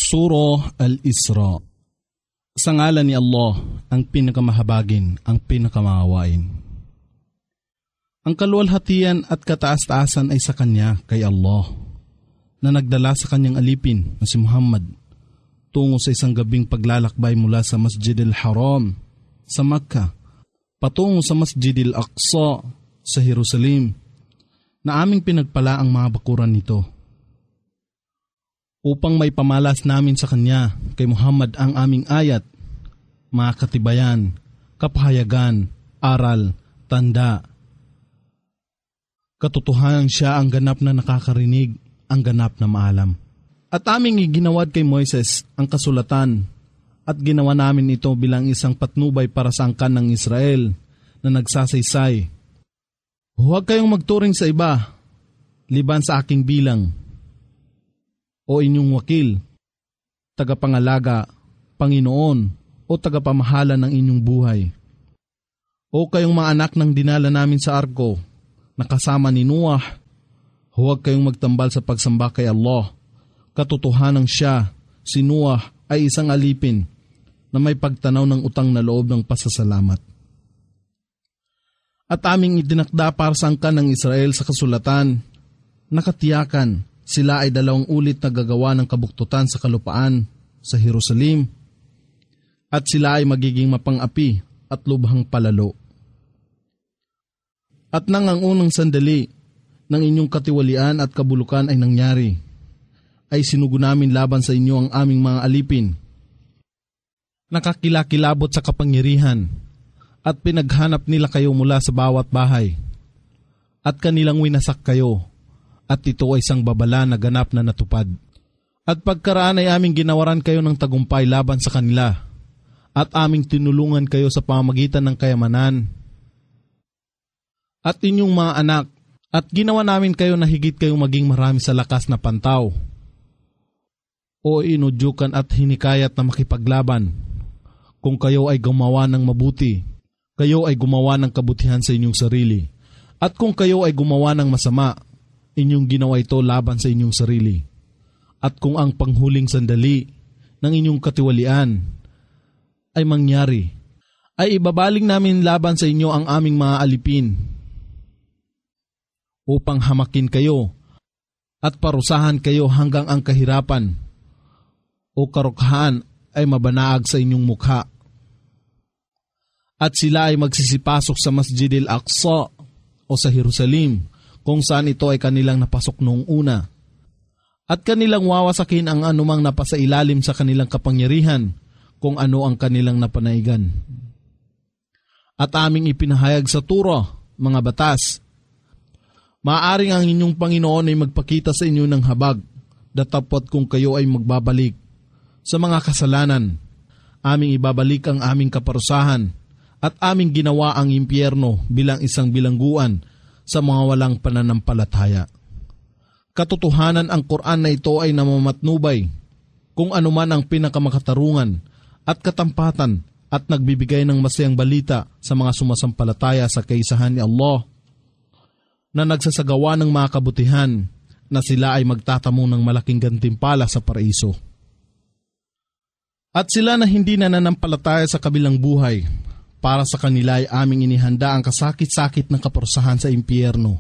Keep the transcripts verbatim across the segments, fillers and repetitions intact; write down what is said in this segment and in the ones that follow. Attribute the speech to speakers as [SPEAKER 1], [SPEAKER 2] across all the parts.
[SPEAKER 1] Surah Al-Isra. Sa ngalan ni Allah, ang pinakamahabagin, ang pinakamaawain. Ang kaluwalhatian at kataas-taasan ay sa Kanya, kay Allah, na nagdala sa Kanyang alipin na si Muhammad tungo sa isang gabing paglalakbay mula sa Masjid al-Haram sa Makkah patungo sa Masjid al-Aqsa sa Jerusalem, na aming pinagpala ang mga bakuran nito, upang may pamalas namin sa Kanya, kay Muhammad, ang aming ayat, mga katibayan, kapahayagan, aral, tanda. Katotohanan siya ang ganap na nakakarinig, ang ganap na maalam. At aming iginawad kay Moises ang kasulatan, at ginawa namin ito bilang isang patnubay para sa angkan ng Israel na nagsasaysay. Huwag kayong magturing sa iba, liban sa aking bilang, o inyong wakil, tagapangalaga, Panginoon, o tagapamahala ng inyong buhay. O kayong mga anak ng dinala namin sa arko, na kasama ni Noah, huwag kayong magtambal sa pagsamba kay Allah. Katotohanan siya, si Noah, ay isang alipin na may pagtanaw ng utang na loob ng pasasalamat. At aming itinakda para sa angkan ng Israel sa kasulatan, nakatiyakan, sila ay dalawang ulit na gagawa ng kabuktutan sa kalupaan sa Jerusalem, at sila ay magiging mapang-api at lubhang palalo. At nang ang unang sandali ng inyong katiwalian at kabulukan ay nangyari, ay sinugo namin laban sa inyo ang aming mga alipin. Nakakilakilabot sa kapangyarihan, at pinaghanap nila kayo mula sa bawat bahay, at kanilang winasak kayo, at ito ay isang babala na ganap na natupad. At pagkaraan ay aming ginawaran kayo ng tagumpay laban sa kanila, at aming tinulungan kayo sa pamamagitan ng kayamanan at inyong mga anak, at ginawa namin kayo na higit kayong maging marami sa lakas na pantaw, o inudyukan at hinikayat na makipaglaban. Kung kayo ay gumawa ng mabuti, kayo ay gumawa ng kabutihan sa inyong sarili, at kung kayo ay gumawa ng masama, inyong ginawa ito laban sa inyong sarili. At kung ang panghuling sandali ng inyong katiwalian ay mangyari, ay ibabaling namin laban sa inyo ang aming mga alipin, upang hamakin kayo at parusahan kayo hanggang ang kahirapan o karukhaan ay mabanaag sa inyong mukha. At sila ay magsisipasok sa Masjid al-Aqsa o sa Jerusalem, kung saan ito ay kanilang napasok noong una. At kanilang wawasakin ang anumang napasailalim sa kanilang kapangyarihan, kung ano ang kanilang napanaigan. At aming ipinahayag sa Torah, mga batas, maaaring ang inyong Panginoon ay magpakita sa inyo ng habag, datapwat kung kayo ay magbabalik sa mga kasalanan, aming ibabalik ang aming kaparusahan, at aming ginawa ang impyerno bilang isang bilangguan sa mga walang pananampalataya. Katotohanan, ang Quran na ito ay namamatnubay kung anuman ang pinakamakatarungan at katampatan, at nagbibigay ng masayang balita sa mga sumasampalataya sa kaisahan ni Allah, na nagsasagawa ng mga kabutihan, na sila ay magtatamo ng malaking gantimpala sa paraiso. At sila na hindi nananampalataya sa kabilang buhay, para sa kanila ay aming inihanda ang kasakit-sakit ng kaparusahan sa impyerno.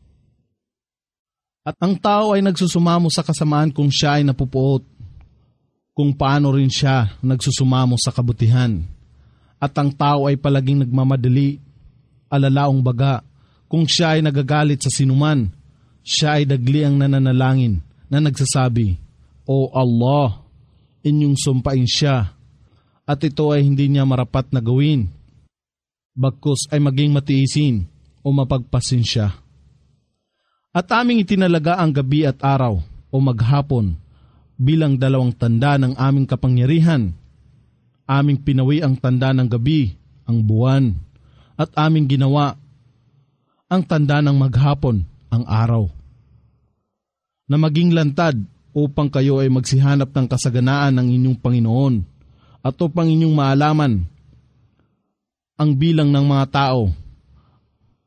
[SPEAKER 1] At ang tao ay nagsusumamo sa kasamaan kung siya ay napupuot, kung paano rin siya nagsusumamo sa kabutihan. At ang tao ay palaging nagmamadali, alalaong baga, kung siya ay nagagalit sa sinuman, siya ay dagli ang nananalangin na nagsasabi, O Allah, inyong sumpain siya, at ito ay hindi niya marapat na gawin, bagkus ay maging matiisin o mapagpasin siya. At aming itinalaga ang gabi at araw o maghapon bilang dalawang tanda ng aming kapangyarihan. Aming pinawi ang tanda ng gabi, ang buwan, at aming ginawa ang tanda ng maghapon, ang araw, na maging lantad upang kayo ay magsihanap ng kasaganaan ng inyong Panginoon, at upang inyong maalaman ang bilang ng mga tao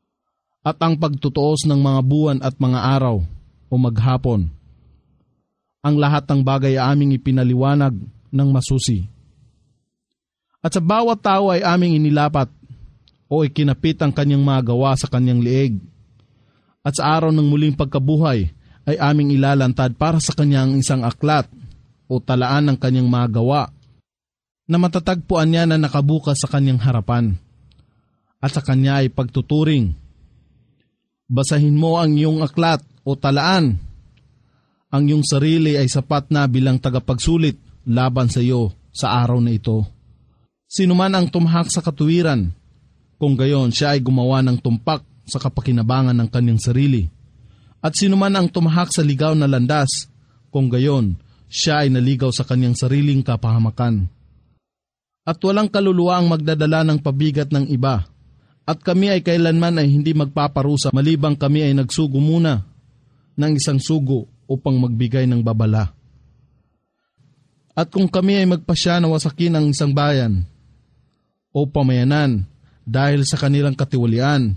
[SPEAKER 1] at ang pagtutuos ng mga buwan at mga araw o maghapon, Ang lahat ng bagay ay aming ipinaliwanag ng masusi. At sa bawat tao ay aming inilapat o ikinapit ang kanyang mga gawa sa kanyang lieg. At sa araw ng muling pagkabuhay ay aming ilalantad para sa kanyang isang aklat o talaan ng kanyang mga gawa na matatagpuan niya na nakabukas sa kanyang harapan. At sa kanya ay pagtuturing. Basahin mo ang iyong aklat o talaan. Ang iyong sarili ay sapat na bilang tagapagsulit laban sa iyo sa araw na ito. Sino man ang tumahak sa katuwiran, kung gayon siya ay gumawa ng tumpak sa kapakinabangan ng kanyang sarili. At sino man ang tumahak sa ligaw na landas, kung gayon siya ay naligaw sa kanyang sariling kapahamakan. At walang kaluluwa ang magdadala ng pabigat ng iba, at kami ay kailanman ay hindi magpaparusa malibang kami ay nagsugo muna ng isang sugo upang magbigay ng babala. At kung kami ay magpasya na wasakin ang isang bayan o pamayanan dahil sa kanilang katiwalian,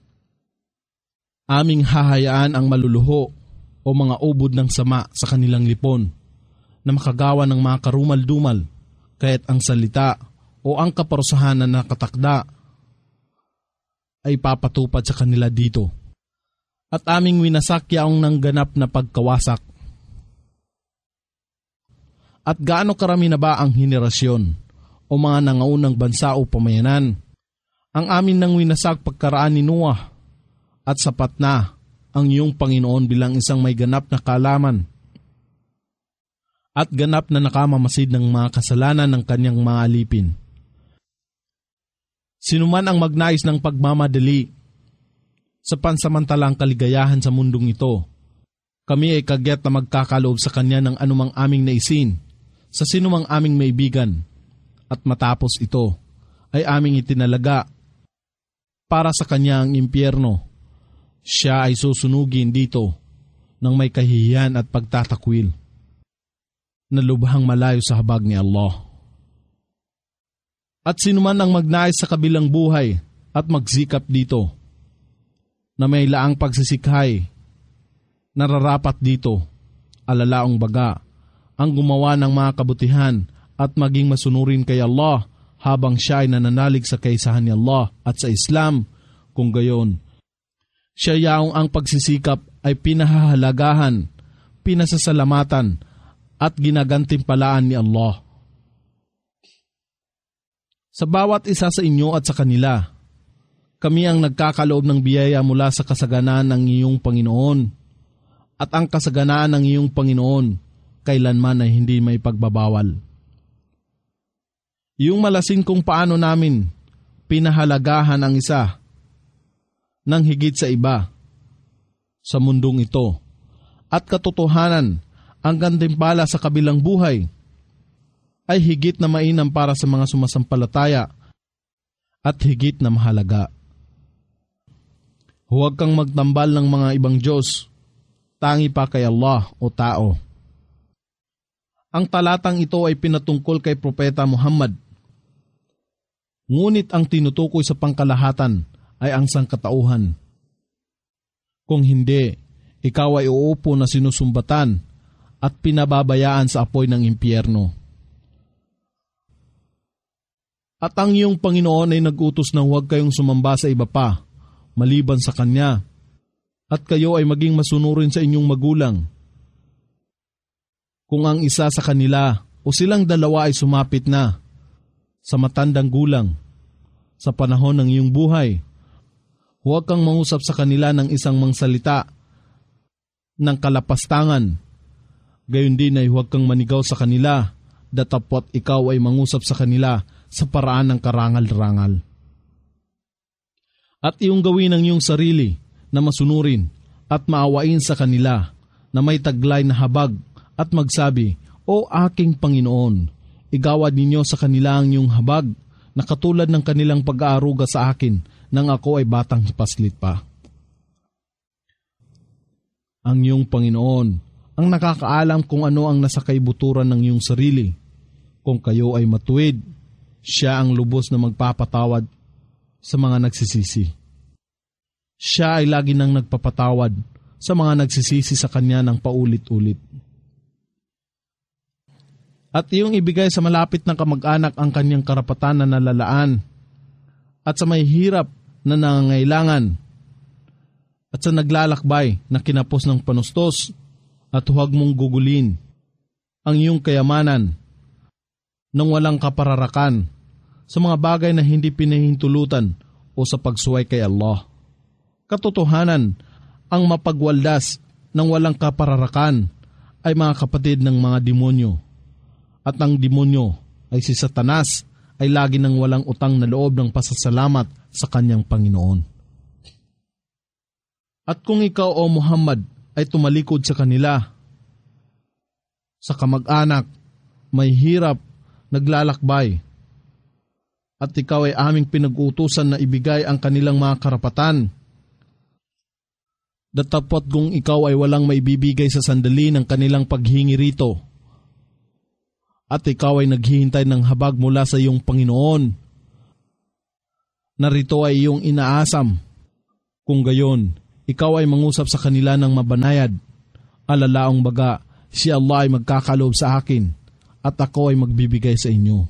[SPEAKER 1] aming hahayaan ang maluluho o mga ubod ng sama sa kanilang lipon na makagawa ng mga karumal-dumal, kaya't ang salita o ang kaparusahan na nakatakda ay papatupad sa kanila dito. At aming winasak yaong ng ganap na pagkawasak. At gaano karami na ba ang henerasyon o mga nangaunang bansa o pamayanan? Ang amin nang winasak pagkaraan ni Noah, at sapat na ang iyong Panginoon bilang isang may ganap na kaalaman at ganap na nakamamasid ng mga kasalanan ng kanyang mga alipin. Sino man ang magnais ng pagmamadali sa pansamantalang kaligayahan sa mundong ito, kami ay kagyat na magkakaloob sa kanya ng anumang aming naisin sa sinumang aming maibigan, at matapos ito ay aming itinalaga para sa kanya ang impyerno. Siya ay susunugin dito ng may kahihiyan at pagtatakwil na lubhang malayo sa habag ni Allah. At sino man ang magnais sa kabilang buhay at magsikap dito, na may laang pagsisikhay, nararapat dito, alalaong baga, ang gumawa ng mga kabutihan at maging masunurin kay Allah habang siya ay nananalig sa kaisahan ni Allah at sa Islam, kung gayon. Siya yaong ang pagsisikap ay pinahahalagahan, pinasasalamatan at ginagantimpalaan ni Allah. Sa bawat isa sa inyo at sa kanila, kami ang nagkakaloob ng biyaya mula sa kasaganaan ng iyong Panginoon, at ang kasaganaan ng iyong Panginoon kailanman ay hindi may pagbabawal. Iyong malasin kung paano namin pinahalagahan ang isa ng higit sa iba sa mundong ito, at katotohanan ang gantimpala sa kabilang buhay ay higit na mainam para sa mga sumasampalataya at higit na mahalaga. Huwag kang magtambal ng mga ibang Diyos, tangi pa kay Allah o tao. Ang talatang ito ay pinatungkol kay Propeta Muhammad. Ngunit ang tinutukoy sa pangkalahatan ay ang sangkatauhan. Kung hindi, ikaw ay uupo na sinusumbatan at pinababayaan sa apoy ng impyerno. At ang iyong Panginoon ay nag-utos na huwag kayong sumamba sa iba pa, maliban sa Kanya, at kayo ay maging masunurin sa inyong magulang. Kung ang isa sa kanila o silang dalawa ay sumapit na sa matandang gulang sa panahon ng iyong buhay, huwag kang mangusap sa kanila ng isang mangsalita ng kalapastangan. Gayon din ay huwag kang manigaw sa kanila, datapot ikaw ay mangusap sa kanila sa paraan ng karangal-rangal. At iyong gawin ang iyong sarili na masunurin at maawain sa kanila na may taglay na habag at magsabi, O aking Panginoon, igawad ninyo sa kanila ang iyong habag na katulad ng kanilang pag-aaruga sa akin nang ako ay batang paslit pa. Ang iyong Panginoon ang nakakaalam kung ano ang nasa kaibuturan ng iyong sarili. Kung kayo ay matuwid, siya ang lubos na magpapatawad sa mga nagsisisi. Siya ay lagi nang nagpapatawad sa mga nagsisisi sa kanya ng paulit-ulit. At iyong ibigay sa malapit na kamag-anak ang kanyang karapatan na nalalaan, at sa may hirap na nangangailangan, at sa naglalakbay na kinapos ng panustos, at huwag mong gugulin ang iyong kayamanan nang walang kapararakan sa mga bagay na hindi pinahintulutan o sa pagsuway kay Allah. Katotohanan, ang mapagwaldas ng walang kapararakan ay mga kapatid ng mga demonyo. At ang demonyo ay si Satanas ay lagi nang walang utang na loob ng pasasalamat sa kanyang Panginoon. At kung ikaw o Muhammad ay tumalikod sa kanila, sa kamag-anak, may hirap, naglalakbay, at ikaw ay aming pinag-uutusan na ibigay ang kanilang mga karapatan, datapot kung ikaw ay walang maibibigay sa sandali ng kanilang paghingi rito, at ikaw ay naghihintay ng habag mula sa iyong Panginoon, narito ay iyong inaasam. Kung gayon, ikaw ay mangusap sa kanila ng mabanayad, alalaong baga, si Allah ay magkakaloob sa akin, at ako ay magbibigay sa inyo.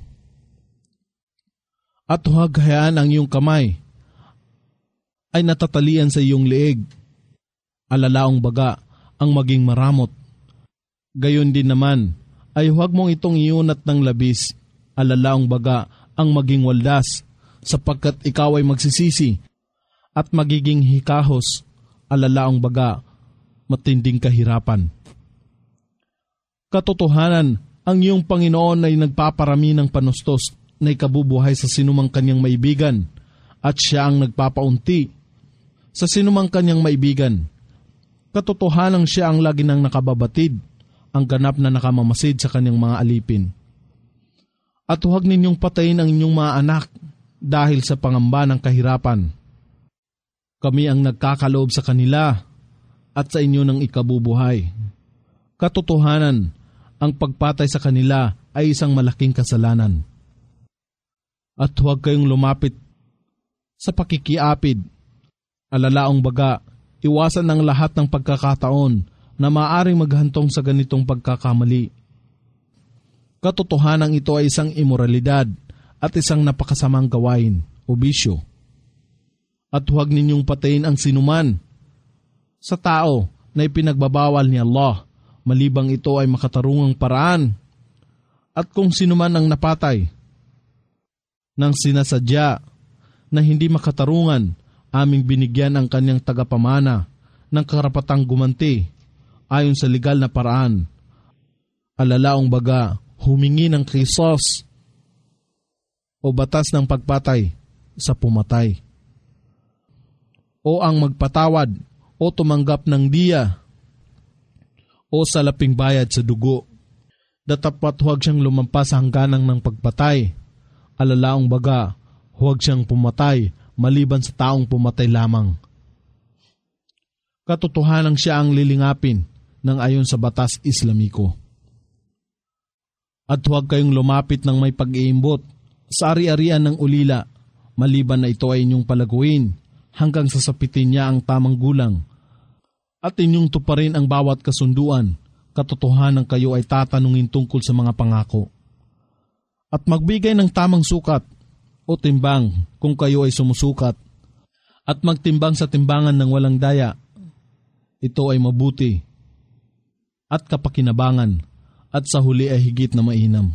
[SPEAKER 1] At huwag hayaan ang iyong kamay ay natatalian sa iyong leeg, alalaong baga ang maging maramot. Gayon din naman ay huwag mong itong iunat ng labis, alalaong baga ang maging waldas, sapagkat ikaw ay magsisisi at magiging hikahos, alalaong baga matinding kahirapan. Katotohanan, ang iyong Panginoon ay nagpaparami ng panustos na ikabubuhay sa sinumang kanyang maibigan, at siya ang nagpapaunti sa sinumang kanyang maibigan. Katotohanan, siya ang lagi nang nakababatid, ang ganap na nakamamasid sa kanyang mga alipin. At huwag ninyong patayin ang inyong mga anak dahil sa pangamba ng kahirapan. Kami ang nagkakaloob sa kanila at sa inyo ng ikabubuhay. Katotohanan, ang pagpatay sa kanila ay isang malaking kasalanan. At huwag kayong lumapit sa pakikiapid, alalaong baga, iwasan ang lahat ng pagkakataon na maaaring maghantong sa ganitong pagkakamali. Katotohanan, ito ay isang imoralidad at isang napakasamang gawain o bisyo. At huwag ninyong patayin ang sinuman sa tao na ipinagbabawal ni Allah, malibang ito ay makatarungang paraan. At kung sinuman ang napatay nang sinasadya na hindi makatarungan, aming binigyan ang kanyang tagapamana ng karapatang gumanti ayon sa legal na paraan, alalaong baga humingi ng kisos o batas ng pagpatay sa pumatay, o ang magpatawad o tumanggap ng diya o salaping bayad sa dugo. Datapat huwag siyang lumampas sa hangganang ng pagpatay, alalaong baga huwag siyang pumatay maliban sa taong pumatay lamang. Katotohanan, siya ang lilingapin ng ayon sa batas Islamiko. At huwag kayong lumapit ng may pag-iimbot sa ari-arian ng ulila, maliban na ito ay inyong palaguin hanggang sasapitin niya ang tamang gulang, at inyong tuparin ang bawat kasunduan. Katotohanan, kayo ay tatanungin tungkol sa mga pangako. At magbigay ng tamang sukat o timbang kung kayo ay sumusukat, at magtimbang sa timbangan ng walang daya. Ito ay mabuti at kapakinabangan, at sa huli ay higit na mainam.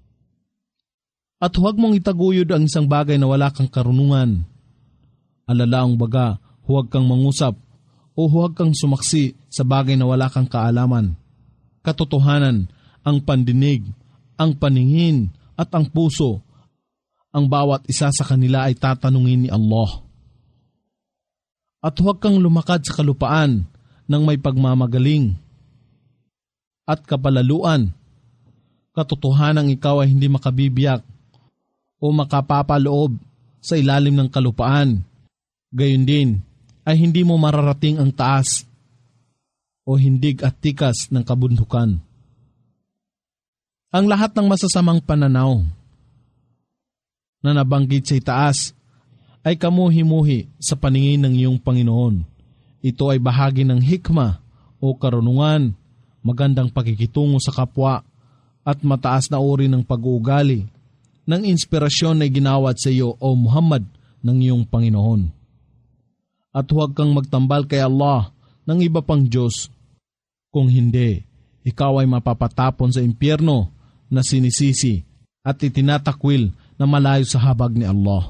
[SPEAKER 1] At huwag mong itaguyod ang isang bagay na wala kang karunungan, alalaong baga huwag kang mangusap o huwag kang sumaksi sa bagay na wala kang kaalaman. Katotohanan, ang pandinig, ang paningin at ang puso, ang bawat isa sa kanila ay tatanungin ni Allah. At huwag kang lumakad sa kalupaan ng may pagmamagaling at kapalaluan. Katotohanan, ikaw ay hindi makabibiyak o makapapaloob sa ilalim ng kalupaan. Gayon din ay hindi mo mararating ang taas o hindig at tikas ng kabundukan. Ang lahat ng masasamang pananaw na nabanggit sa itaas ay kamuhi-muhi sa paningin ng iyong Panginoon. Ito ay bahagi ng hikma o karunungan, magandang pakikitungo sa kapwa, at mataas na uri ng pag-uugali ng inspirasyon na ginawat sa iyo, O Muhammad, ng iyong Panginoon. At huwag kang magtambal kay Allah ng iba pang Diyos. Kung hindi, ikaw ay mapapatapon sa impyerno na sinisisi at itinatakwil na malayo sa habag ni Allah.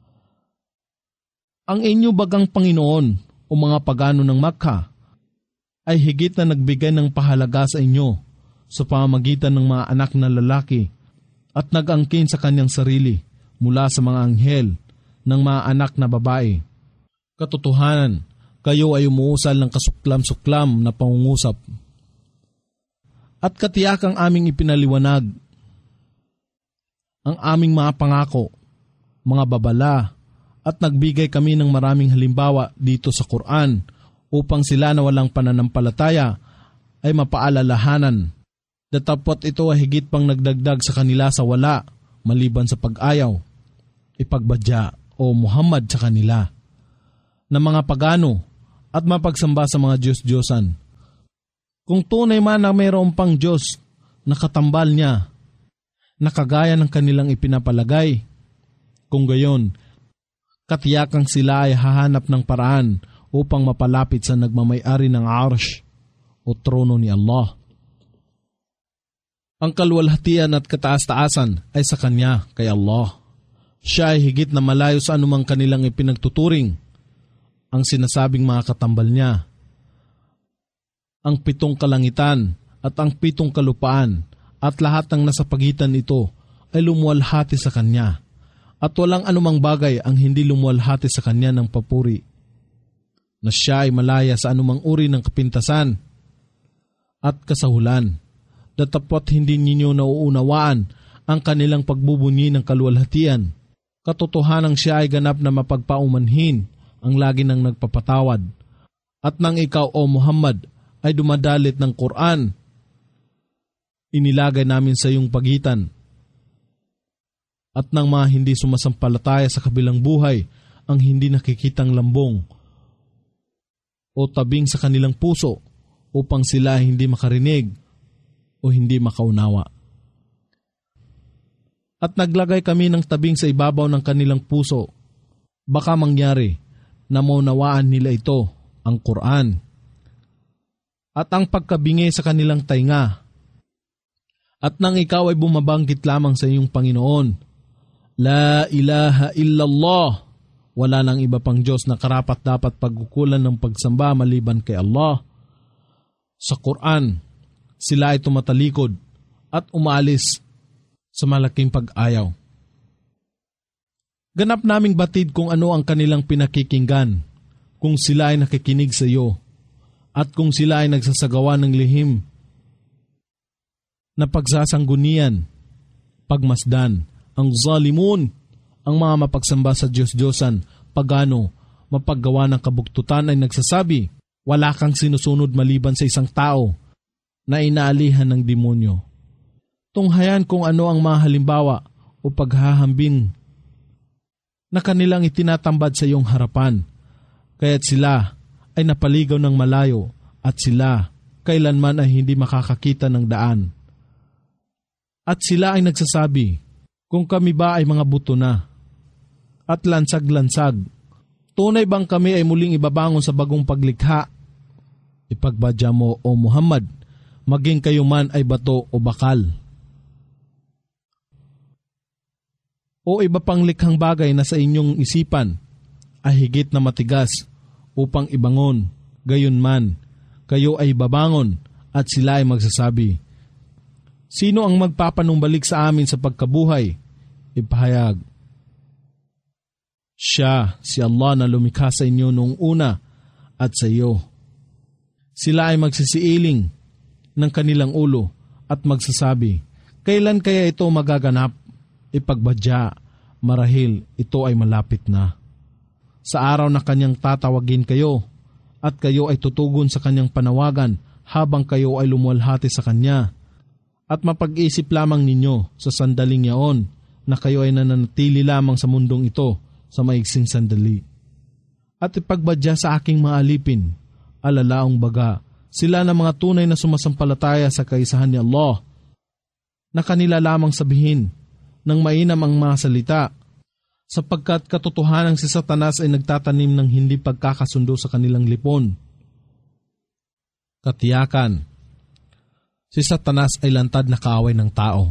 [SPEAKER 1] Ang inyo bagang Panginoon o mga pagano ng Makkah ay higit na nagbigay ng pahalaga sa inyo sa pamamagitan ng mga anak na lalaki at nag-angkin sa kanyang sarili mula sa mga anghel ng mga anak na babae. Katotohanan, kayo ay umuusal ng kasuklam-suklam na pangungusap. At katiyakang aming ipinaliwanag ang aming mga pangako, mga babala, at nagbigay kami ng maraming halimbawa dito sa Quran upang sila na walang pananampalataya ay mapaalalahanan. Datapot ito ay higit pang nagdagdag sa kanila sa wala, maliban sa pag-ayaw, ipagbadya o Muhammad sa kanila, na mga pagano at mapagsamba sa mga Diyos-Diyosan. Kung tunay man na mayroon pang Diyos na katambal niya, nakagaya ng kanilang ipinapalagay, kung gayon, katiyakang sila ay hahanap ng paraan upang mapalapit sa nagmamay-ari ng arsh o trono ni Allah. Ang kaluwalhatian at kataas-taasan ay sa Kanya, kay Allah. Siya ay higit na malayo sa anumang kanilang ipinagtuturing ang sinasabing mga katambal niya. Ang pitong kalangitan at ang pitong kalupaan at lahat ng nasa pagitan nito ay lumuwalhati sa Kanya, at walang anumang bagay ang hindi lumuwalhati sa Kanya ng papuri, na siya ay malaya sa anumang uri ng kapintasan at kasahulan. Datapot hindi ninyo nauunawaan ang kanilang pagbubunyi ng kaluwalhatian. Katotohanang siya ay ganap na mapagpaumanhin ang lagi nang nagpapatawad. At nang ikaw, O Muhammad, ay dumadalit ng Quran, inilagay namin sa iyong pagitan at ng mga hindi sumasampalataya sa kabilang buhay ang hindi nakikitang lambong o tabing sa kanilang puso upang sila hindi makarinig o hindi makaunawa. At naglagay kami ng tabing sa ibabaw ng kanilang puso. Baka mangyari na maunawaan nila ito, ang Quran, at ang pagkabingi sa kanilang tainga. At nang ikaw ay bumabanggit lamang sa iyong Panginoon, La ilaha illallah, wala nang iba pang Diyos na karapat dapat pagkukulan ng pagsamba maliban kay Allah. Sa Quran, sila ay tumatalikod at umaalis sa malaking pag-ayaw. Ganap naming batid kung ano ang kanilang pinakikinggan, kung sila ay nakikinig sa iyo, at kung sila ay nagsasagawa ng lihim na pagsasanggunian, pagmasdan, ang zalimun, ang mga mapagsamba sa Diyos-Diyosan, pagano, mapaggawa ng kabuktutan ay nagsasabi, wala kang sinusunod maliban sa isang tao na inaalihan ng demonyo. Tunghayan kung ano ang mga halimbawa o paghahambing na kanilang itinatambad sa iyong harapan, kaya't sila ay napaligaw ng malayo at sila kailanman ay hindi makakakita ng daan. At sila ay nagsasabi, kung kami ba ay mga buto na at lansag-lansag, tunay bang kami ay muling ibabangon sa bagong paglikha? Ipagbadya mo, O Muhammad, maging kayo man ay bato o bakal, o iba pang likhang bagay na sa inyong isipan ay higit na matigas upang ibangon, gayon man, kayo ay babangon at sila ay magsasabi, sino ang magpapanumbalik sa amin sa pagkabuhay? Ipahayag, siya, si Allah na lumikha sa inyo noong una at sa iyo. Sila ay magsisiiling ng kanilang ulo at magsasabi, kailan kaya ito magaganap? Ipagbadya, marahil ito ay malapit na. Sa araw na kanyang tatawagin kayo at kayo ay tutugon sa kanyang panawagan habang kayo ay lumuwalhati sa kanya. At mapag-isip lamang ninyo sa sandaling yaon na kayo ay nananatili lamang sa mundong ito sa maiksing sandali. At ipagbadya sa aking mga alipin, alalaong baga, sila na mga tunay na sumasampalataya sa kaisahan ni Allah, na kanila lamang sabihin ng mainam ang mga salita, sapagkat katotohanan si Satanas ay nagtatanim ng hindi pagkakasundo sa kanilang lipon. Katiyakan, si Satanas ay lantad na kaaway ng tao.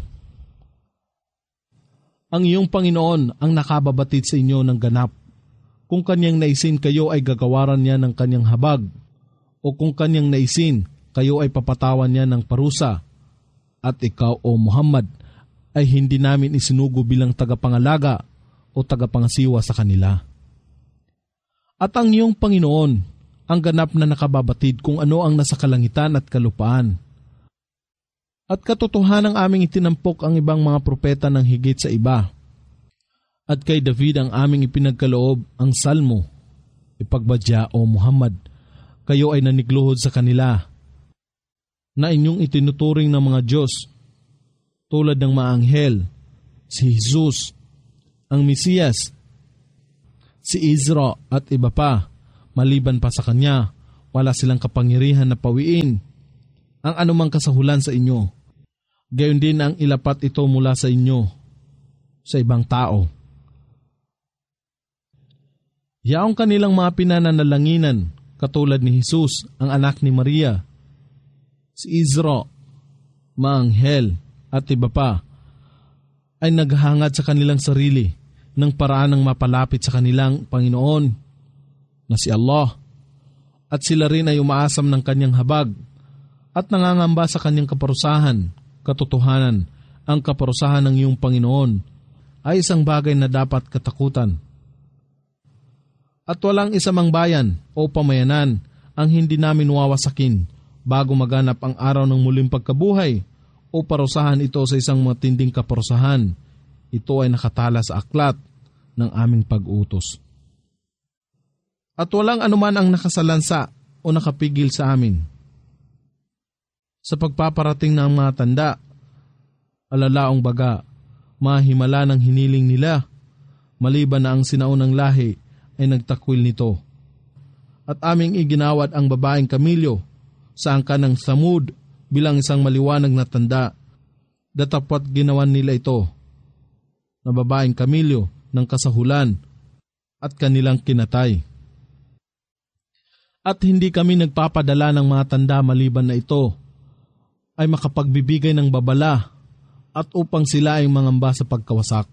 [SPEAKER 1] Ang iyong Panginoon ang nakababatid sa inyo ng ganap. Kung kanyang naisin, kayo ay gagawaran niya ng kanyang habag, o kung kanyang naisin, kayo ay papatawan niya ng parusa. At ikaw, O Muhammad, ay hindi namin isinugo bilang tagapangalaga o tagapangasiwa sa kanila. At ang iyong Panginoon ang ganap na nakababatid kung ano ang nasa kalangitan at kalupaan. At katotohanan ang aming itinampok ang ibang mga propeta ng higit sa iba. At kay David ang aming ipinagkaloob ang salmo. Ipagbadya, O Muhammad, kayo ay nanigluhod sa kanila, na inyong itinuturing ng mga Diyos, tulad ng mga anghel, si Jesus, ang Mesiyas, si Isra at iba pa. Maliban pa sa kanya, wala silang kapangyarihan na pawiin ang anumang kasahulan sa inyo. Gayon din ang ilapat ito mula sa inyo sa ibang tao. Yaong kanilang mga pinananalanginan, katulad ni Jesus, ang anak ni Maria, si Isra, mga anghel at iba pa, ay naghahangad sa kanilang sarili ng paraan ng mapalapit sa kanilang Panginoon na si Allah, at sila rin ay umaasam ng kanyang habag at nangangamba sa kanyang kaparusahan. Katotohanan, ang kaparusahan ng iyong Panginoon ay isang bagay na dapat katakutan. At walang isa mang bayan o pamayanan ang hindi namin wawasakin bago maganap ang araw ng muling pagkabuhay o parusahan ito sa isang matinding kaparusahan. Ito ay nakatala sa aklat ng aming pag-utos. At walang anuman ang nakasalansa o nakapigil sa amin sa pagpaparating ng mga tanda, alalaong baga, mahimala ng hiniling nila, maliban na ang sinaunang lahi ay nagtakwil nito. At aming iginawad ang babaeng Kamilyo sa angkan ng Thamud bilang isang maliwanag na tanda, datapwat ginawan nila ito na babaeng Kamilyo ng kasahulan at kanilang kinatay. At hindi kami nagpapadala ng mga tanda maliban na ito ay makapagbibigay ng babala at upang sila ay mangamba sa pagkawasak.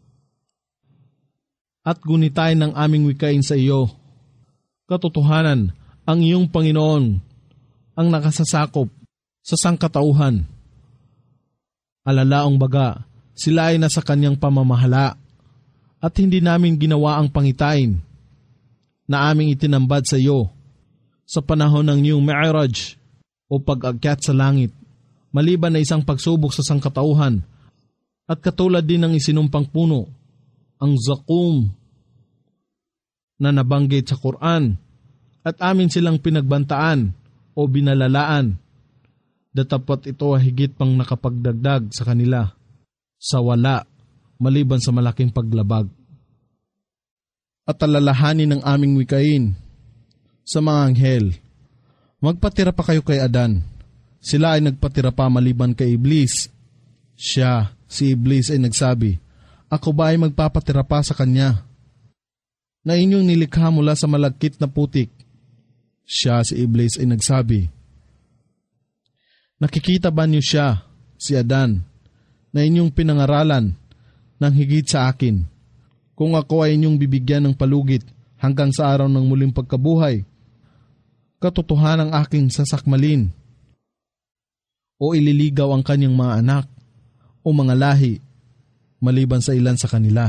[SPEAKER 1] At gunitay ng aming wikain sa iyo, katotohanan, ang iyong Panginoon ang nakasasakop sa sangkatauhan. Alalaong baga, sila ay nasa kanyang pamamahala at hindi namin ginawa ang pangitain na aming itinambad sa iyo sa panahon ng iyong Mi'raj o pag-akyat sa langit, maliban na isang pagsubok sa sangkatauhan, at katulad din ng isinumpang puno, ang Zakum, na nabanggit sa Quran, at amin silang pinagbantaan o binalalaan, datapwat ito ay higit pang nakapagdagdag sa kanila, sa wala, maliban sa malaking paglabag. At alalahanin ng aming wikain sa mga anghel, magpatira pa kayo kay Adan. Sila ay nagpatira pa maliban kay Iblis. Siya, si Iblis ay nagsabi, ako ba ay magpapatira pa sa kanya, na inyong nilikha mula sa malagkit na putik? Siya, si Iblis ay nagsabi, nakikita ba niyo siya, si Adan, na inyong pinangaralan ng higit sa akin, kung ako ay inyong bibigyan ng palugit hanggang sa araw ng muling pagkabuhay? Katotohanan ang aking sasakmalin o ililigaw ang kanyang mga anak o mga lahi maliban sa ilan sa kanila.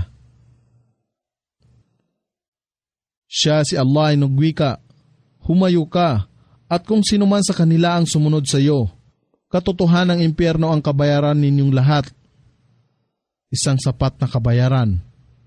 [SPEAKER 1] Siya, si Allah, ay nagwika, humayo ka, at kung sino man sa kanila ang sumunod sa iyo, katotohanan ng impyerno ang kabayaran ninyong lahat, isang sapat na kabayaran.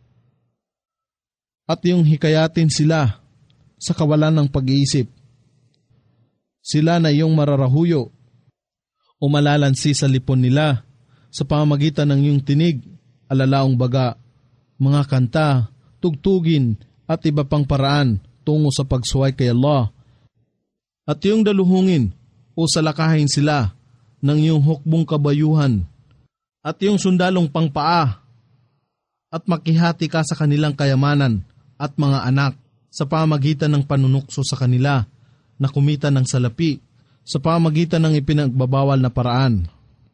[SPEAKER 1] At yung hikayatin sila sa kawalan ng pag-iisip, sila na iyong mararahuyo o malalansi sa lipon nila sa pamamagitan ng iyong tinig, alalaong baga, mga kanta, tugtugin at iba pang paraan tungo sa pagsuway kay Allah. At iyong daluhungin o salakahin sila ng iyong hukbong kabayuhan at yung sundalong pangpaa, at makihati ka sa kanilang kayamanan at mga anak sa pamagitan ng panunukso sa kanila na kumita ng salapi sa pamagitan ng ipinagbabawal na paraan.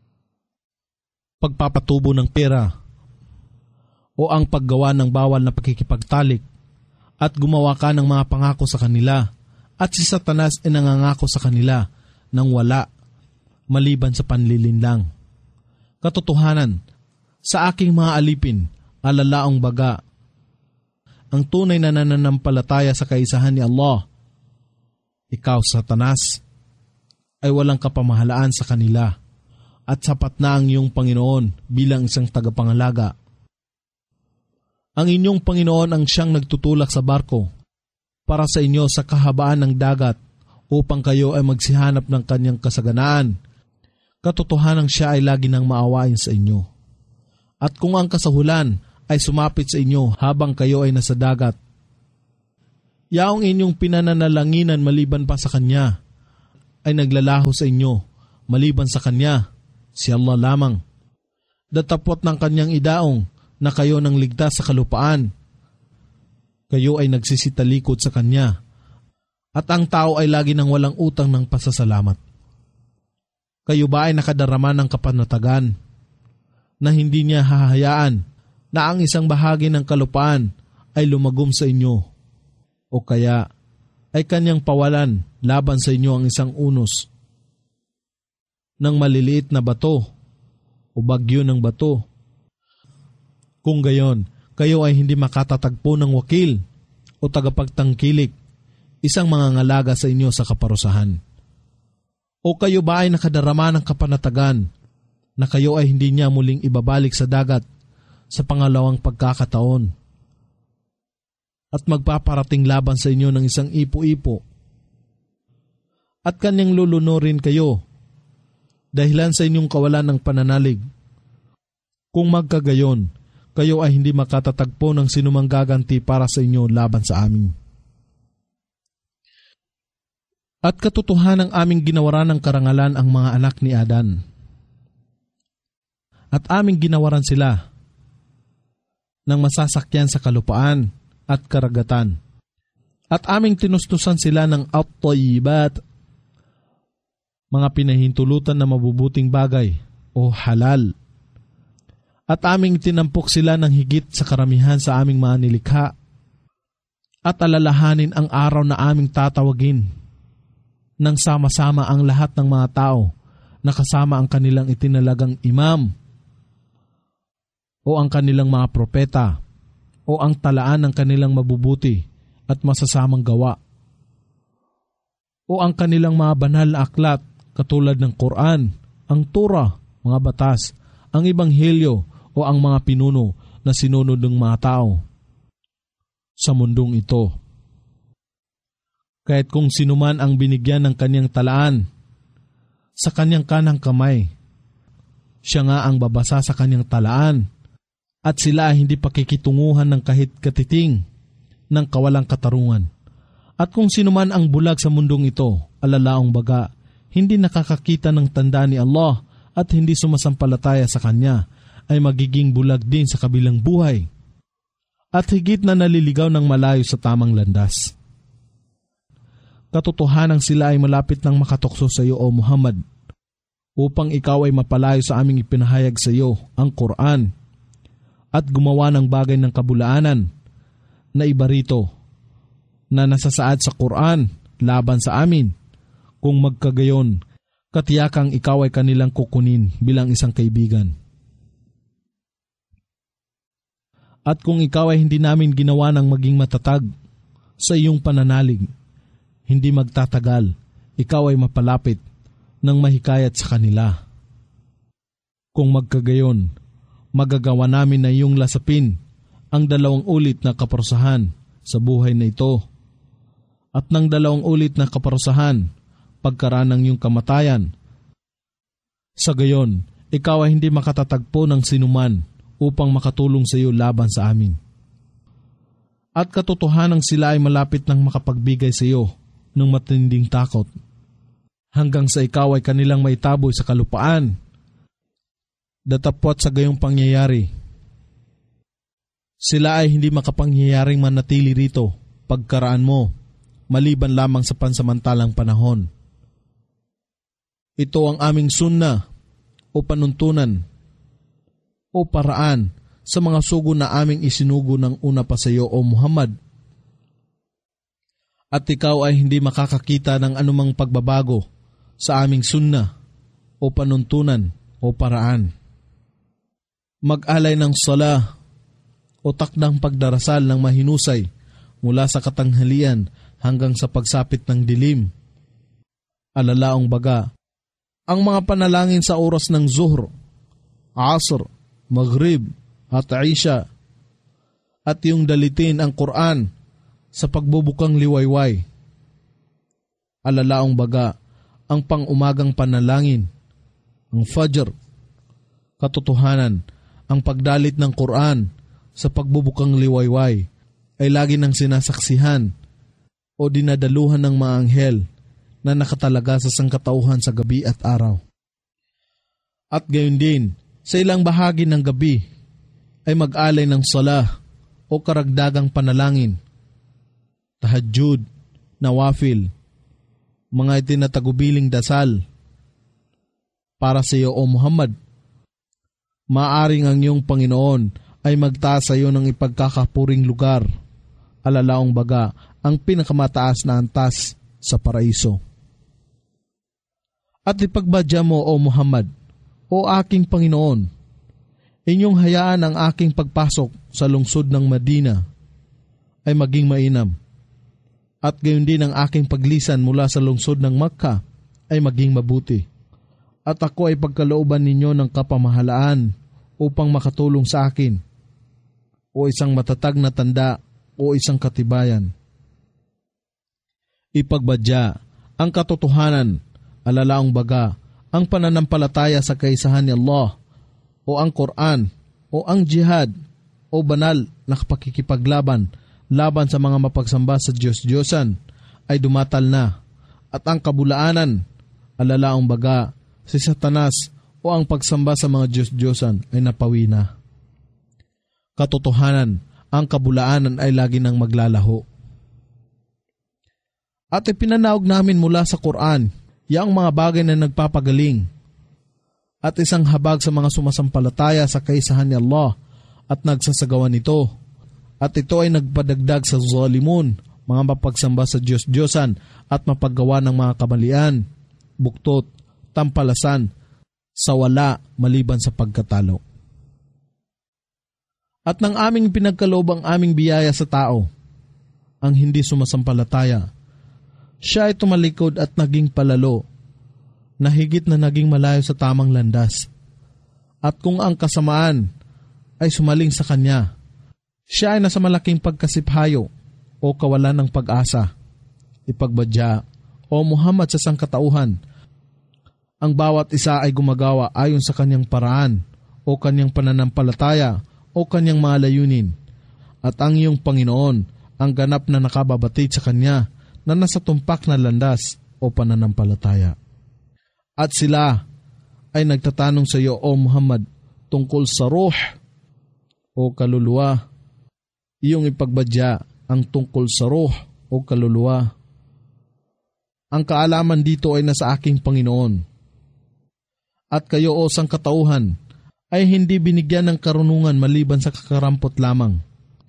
[SPEAKER 1] Pagpapatubo ng pera o ang paggawa ng bawal na pakikipagtalik at gumawa ka ng mga pangako sa kanila at si Satanas ay nangangako sa kanila ng wala maliban sa panlilinlang. Katotohanan, sa aking mga alipin, alalaong baga, ang tunay na nananampalataya sa kaisahan ni Allah, ikaw, Satanas, ay walang kapamahalaan sa kanila at sapat na ang iyong Panginoon bilang isang tagapangalaga. Ang inyong Panginoon ang siyang nagtutulak sa barko para sa inyo sa kahabaan ng dagat upang kayo ay magsihanap ng kanyang kasaganaan. Katotohanan siya ay lagi nang maawain sa inyo. At kung ang kasahulan ay sumapit sa inyo habang kayo ay nasa dagat, yaong inyong pinananalanginan maliban pa sa Kanya ay naglalaho sa inyo maliban sa Kanya, si Allah lamang. Datapot ng Kanyang idaong na kayo nang ligtas sa kalupaan. Kayo ay nagsisitalikod sa Kanya at ang tao ay lagi nang walang utang ng pasasalamat. Kayo ba ay nakadarama ng kapanatagan na hindi niya hahayaan na ang isang bahagi ng kalupaan ay lumagom sa inyo o kaya ay kanyang pawalan laban sa inyo ang isang unos ng maliliit na bato o bagyo ng bato. Kung gayon, kayo ay hindi makatatagpo ng wakil o tagapagtangkilik, isang mga ngalaga sa inyo sa kaparusahan. O kayo ba ay nakadarama ng kapanatagan na kayo ay hindi niya muling ibabalik sa dagat sa pangalawang pagkakataon at magpaparating laban sa inyo ng isang ipo-ipo at kanyang lulunurin kayo dahilan sa inyong kawalan ng pananalig. Kung magkagayon, kayo ay hindi makatatagpo ng sinumang gaganti para sa inyo laban sa amin. At katotohanan ng aming ginawaran ng karangalan ang mga anak ni Adan. At aming ginawaran sila ng masasakyan sa kalupaan at karagatan. At aming tinustusan sila ng at-tayyibat, mga pinahintulutan na mabubuting bagay o halal. At aming tinampok sila ng higit sa karamihan sa aming mga nilikha. At alalahanin ang araw na aming tatawagin nang sama-sama ang lahat ng mga tao na kasama ang kanilang itinalagang imam o ang kanilang mga propeta o ang talaan ng kanilang mabubuti at masasamang gawa o ang kanilang mga banal na aklat katulad ng Quran, ang Torah, mga batas, ang Ebanghelyo o ang mga pinuno na sinunod ng mga tao sa mundong ito. Kahit kung sinuman ang binigyan ng kanyang talaan sa kanyang kanang kamay, siya nga ang babasa sa kanyang talaan at sila ay hindi pakikitunguhan ng kahit katiting ng kawalang katarungan. At kung sinuman ang bulag sa mundong ito, alalaong baga, hindi nakakakita ng tanda ni Allah at hindi sumasampalataya sa Kanya, ay magiging bulag din sa kabilang buhay at higit na naliligaw ng malayo sa tamang landas. Katotohanan sila ay malapit nang makatokso sa iyo, O Muhammad, upang ikaw ay mapalayo sa aming ipinahayag sa iyo, ang Quran, at gumawa ng bagay ng kabulaanan na iba rito na nasasaad sa Quran laban sa amin. Kung magkagayon, katiyakang ikaw ay kanilang kukunin bilang isang kaibigan. At kung ikaw ay hindi namin ginawa ng maging matatag sa iyong pananalig, hindi magtatagal, ikaw ay mapalapit ng mahikayat sa kanila. Kung magkagayon, magagawa namin na iyong lasapin ang dalawang ulit na kaparusahan sa buhay na ito at ng dalawang ulit na kaparusahan pagkaraan ng iyong kamatayan. Sa gayon, ikaw ay hindi makatatagpo ng sinuman upang makatulong sa iyo laban sa amin. At katotohanan sila ay malapit ng makapagbigay sa iyo ng matinding takot, hanggang sa ikaw ay kanilang maitaboy sa kalupaan Datapwat sa gayong pangyayari, sila ay hindi makapangyayaring manatili rito pagkaraan mo, maliban lamang sa pansamantalang panahon. Ito ang aming sunna o panuntunan o paraan sa mga sugo na aming isinugo ng una pa sa iyo, O Muhammad. At ikaw ay hindi makakakita ng anumang pagbabago sa aming sunna o panuntunan o paraan. Mag-alay ng sala o takdang pagdarasal ng mahinusay mula sa katanghalian hanggang sa pagsapit ng dilim. Alalaong baga, ang mga panalangin sa oras ng Zuhr, Asr, Maghrib at Isha, at yung dalitin ang Quran sa pagbubukang liwayway. Alalaong baga, ang pang-umagang panalangin, ang Fajr, katotohanan, ang pagdalit ng Quran sa pagbubukang liwayway ay lagi nang sinasaksihan o dinadaluhan ng mga anghel na nakatalaga sa sangkatauhan sa gabi at araw. At gayon din, sa ilang bahagi ng gabi ay mag-alay ng salah o karagdagang panalangin, tahajjud, nawafil, mga itinatagubiling dasal para sa iyo, O Muhammad. Maaring ang iyong Panginoon ay magtaas sa iyo ng ipagkakapuring lugar, alalaong baga ang pinakamataas na antas sa paraiso. At ipagbadya mo, O Muhammad, O aking Panginoon, inyong hayaan ang aking pagpasok sa lungsod ng Madina ay maging mainam, at gayon din ang aking paglisan mula sa lungsod ng Makkah ay maging mabuti, at ako ay pagkalooban ninyo ng kapamahalaan upang makatulong sa akin, o isang matatag na tanda o isang katibayan. Ipagbadya ang katotohanan, alalaong baga ang pananampalataya sa kaisahan ni Allah, o ang Quran, o ang jihad, o banal na pakikipaglaban laban sa mga mapagsamba sa Diyos-Diyosan ay dumatal na, at ang kabulaanan, alalaong baga si Satanas o ang pagsamba sa mga Diyos-Diyosan ay napawi na. Katotohanan, ang kabulaanan ay lagi nang maglalaho. At ipinanaog namin mula sa Quran yang mga bagay na nagpapagaling at isang habag sa mga sumasampalataya sa kaisahan ni Allah at nagsasagawa nito. At ito ay nagpadagdag sa zalimun, mga mapagsamba sa Diyos-Diyosan at mapaggawa ng mga kamalian, buktot, tampalasan, sa wala maliban sa pagkatalo. At nang aming pinagkaloob ang aming biyaya sa tao, ang hindi sumasampalataya, siya ay tumalikod at naging palalo, na higit na naging malayo sa tamang landas. At kung ang kasamaan ay sumaling sa kanya, siya ay nasa malaking pagkasiphayo o kawalan ng pag-asa. Ipagbadya, O Muhammad, sa sangkatauhan, ang bawat isa ay gumagawa ayon sa kanyang paraan o kanyang pananampalataya o kanyang mga layunin. At ang iyong Panginoon ang ganap na nakababatid sa kanya na nasa tumpak na landas o pananampalataya. At sila ay nagtatanong sa iyo, O Muhammad, tungkol sa ruh o kaluluwa. Iyong ipagbadya ang tungkol sa ruh o kaluluwa. Ang kaalaman dito ay nasa aking Panginoon. At kayo, O sangkatauhan, ay hindi binigyan ng karunungan maliban sa kakarampot lamang.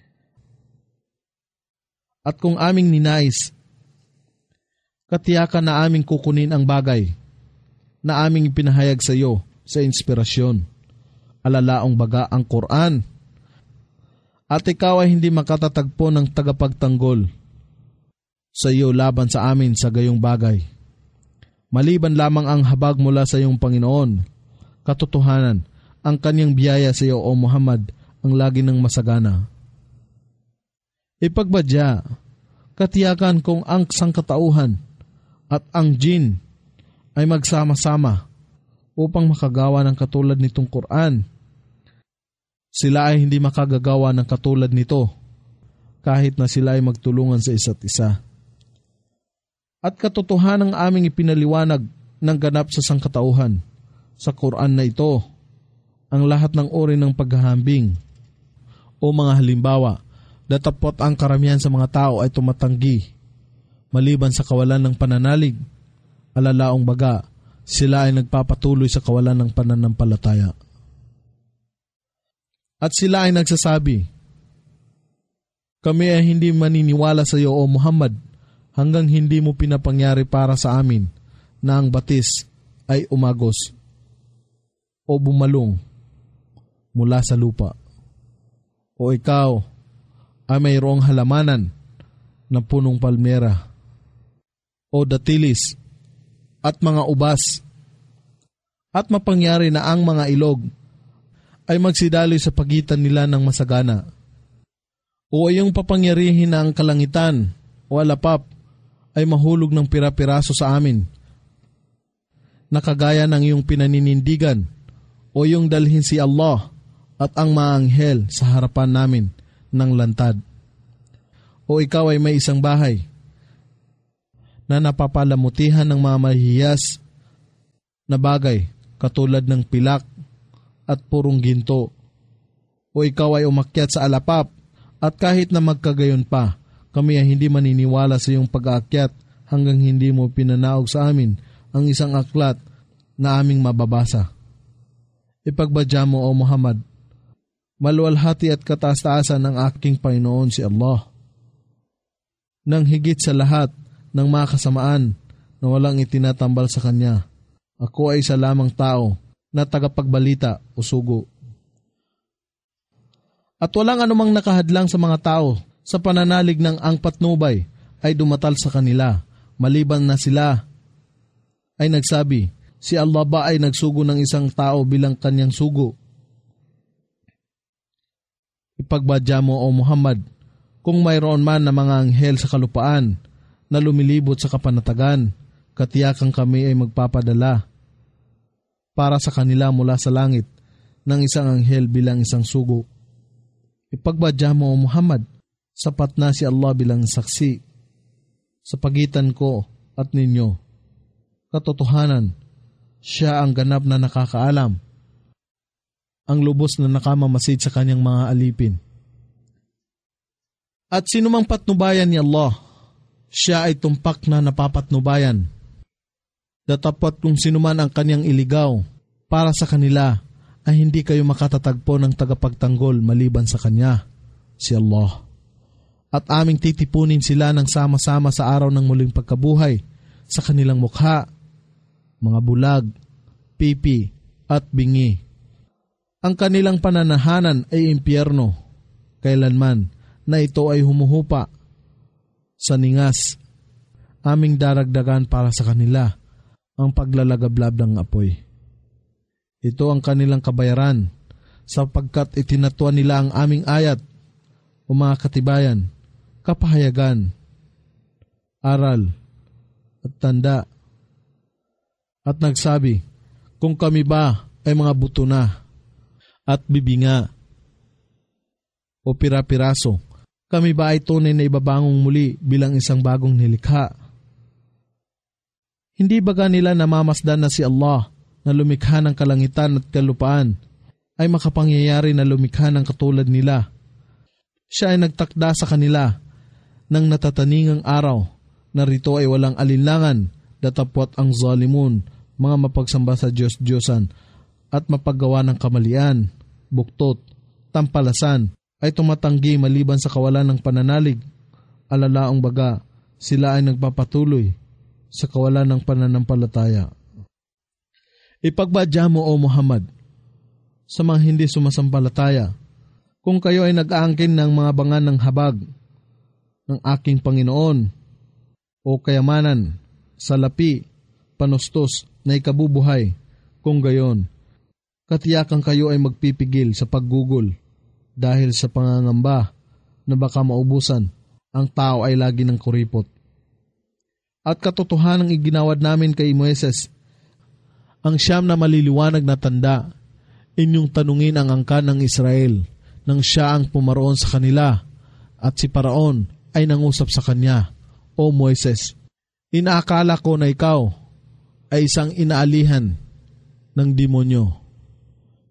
[SPEAKER 1] At kung aming ninais, katiyakan na aming kukunin ang bagay na aming ipinahayag sa iyo sa inspirasyon, alalaong baga ang Quran, at ikaw ay hindi makatatagpo ng tagapagtanggol sa iyo laban sa amin sa gayong bagay, maliban lamang ang habag mula sa iyong Panginoon. Katotohanan, ang kanyang biyaya sa iyo, O Muhammad, ang lagi ng masagana. Ipagbadya, katiyakan kung ang sangkatauhan at ang jin ay magsama-sama upang makagawa ng katulad nitong Quran, sila ay hindi makagagawa ng katulad nito kahit na sila ay magtulungan sa isa't isa. At katotohanan ang aming ipinaliwanag ng ganap sa sangkatauhan sa Quran na ito, ang lahat ng uri ng paghahambing o mga halimbawa, datapot ang karamihan sa mga tao ay tumatanggi. Maliban sa kawalan ng pananalig, alalaong baga, sila ay nagpapatuloy sa kawalan ng pananampalataya. At sila ay nagsasabi, kami ay hindi maniniwala sa iyo o Muhammad hanggang hindi mo pinapangyari para sa amin na ang batis ay umagos o bumalong mula sa lupa. O ikaw ay mayroong halamanan na punong palmera o datilis at mga ubas at mapangyari na ang mga ilog ay magsidaloy sa pagitan nila ng masagana. O iyong papangyarihin na ang kalangitan o alapap ay mahulog ng pira-piraso sa amin na kagaya ng iyong pinaninindigan o iyong dalhin si Allah at ang mga anghel sa harapan namin ng lantad. O ikaw ay may isang bahay na napapalamutihan ng mga mahihiyas na bagay katulad ng pilak at purong ginto. O ikaw ay umakyat sa alapap at kahit na magkagayon pa, kami ay hindi maniniwala sa iyong pag-aakyat hanggang hindi mo pinanaog sa amin ang isang aklat na aming mababasa. Ipagbadya mo o Muhammad, maluwalhati at kataas-taasan ng aking Panginoon si Allah. Nang higit sa lahat ng mga kasamaan na walang itinatambal sa Kanya, ako ay isa lamang tao na tagapagbalita o sugo. At walang anumang nakahadlang sa mga tao sa pananalig ng ang patnubay ay dumatal sa kanila, maliban na sila ay nagsabi, si Allah ba ay nagsugo ng isang tao bilang kanyang sugo? Ipagbadya mo o Muhammad, kung mayroon man na mga anghel sa kalupaan na lumilibot sa kapanatagan, katiyakang kami ay magpapadala para sa kanila mula sa langit ng isang anghel bilang isang sugo. Ipagbadya mo o Muhammad, sapat na si Allah bilang saksi sa pagitan ko at ninyo. Katotohanan, siya ang ganap na nakakaalam, ang lubos na nakamamasid sa kanyang mga alipin. At sinumang patnubayan ni Allah, siya ay tumpak na napapatnubayan. Datapot kung sinuman ang kanyang iligaw, para sa kanila ay hindi kayo makatatagpo ng tagapagtanggol maliban sa Kanya, si Allah. At aming titipunin sila ng sama-sama sa araw ng muling pagkabuhay sa kanilang mukha, mga bulag, pipi at bingi. Ang kanilang pananahanan ay impyerno, kailanman na ito ay humuhupa sa ningas. Aming daragdagan para sa kanila ang paglalagablab ng apoy. Ito ang kanilang kabayaran sapagkat itinatuan nila ang aming ayat o mga katibayan, kapahayagan, aral at tanda. At nagsabi, kung kami ba ay mga buto na at bibinga o pira-piraso, kami ba ay tunay na ibabangong muli bilang isang bagong nilikha? Hindi baga nila namamasdan na si Allah na lumikha ng kalangitan at kalupaan ay makapangyayari na lumikha ng katulad nila? Siya ay nagtakda sa kanila ng natataningang araw na rito ay walang alinlangan, datapwat ang zalimun, mga mapagsamba sa Diyos-Diyosan at mapaggawa ng kamalian, buktot, tampalasan, ay tumatanggi maliban sa kawalan ng pananalig. Alalaong baga, sila ay nagpapatuloy sa kawalan ng pananampalataya. Ipagbadya mo o Muhammad sa mga hindi sumasampalataya, kung kayo ay nag-aangkin ng mga bangan ng habag ng aking Panginoon o kayamanan, salapi, panustos na ikabubuhay, kung gayon, katiyakan kayo ay magpipigil sa paggugol dahil sa pangangamba na baka maubusan ang tao ay lagi ng kuripot. At katotohanang iginawad namin kay Moises ang siyam na maliliwanag na tanda, inyong tanungin ang angkan ng Israel nang siya ang pumaroon sa kanila at si Paraon ay nangusap sa kanya, O Moises, inaakala ko na ikaw ay isang inaalihan ng demonyo.